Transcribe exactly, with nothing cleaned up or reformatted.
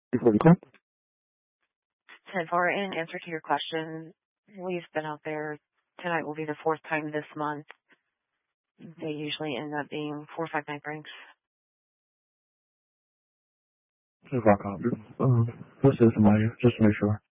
before you come? ten four, in answer to your question, we've been out there. Tonight will be the fourth time this month. They usually end up being four or five night breaks. If I copy. Um, what's this, Maya? Just to make sure.